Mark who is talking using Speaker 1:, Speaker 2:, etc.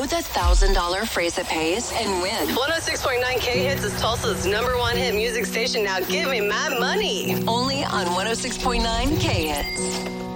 Speaker 1: know the $1,000 phrase that pays and win.
Speaker 2: 106.9 K-Hits is Tulsa's #1 hit music station. Now give me my money.
Speaker 1: Only on 106.9 K-Hits.